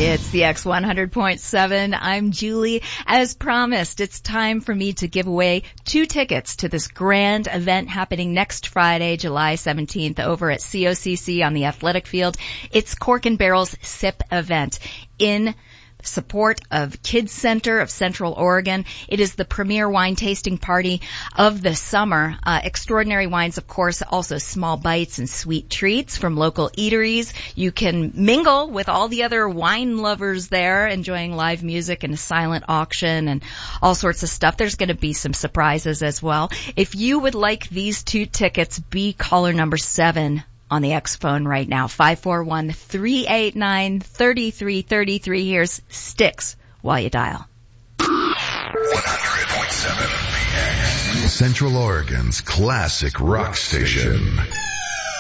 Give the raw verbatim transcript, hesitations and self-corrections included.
It's the X one hundred point seven. I'm Julie. As promised, it's time for me to give away two tickets to this grand event happening next Friday, July seventeenth, over at C O C C on the athletic field. It's Cork and Barrel's S I P event in support of Kids Center of Central Oregon. It is the premier wine tasting party of the summer. Uh, extraordinary wines, of course, also small bites and sweet treats from local eateries. You can mingle with all the other wine lovers there, enjoying live music and a silent auction and all sorts of stuff. There's going to be some surprises as well. If you would like these two tickets, be caller number seven on the X phone right now, five four one, three eight nine, three three three three. Here's Styx while you dial. one hundred point seven Central Oregon's classic rock station.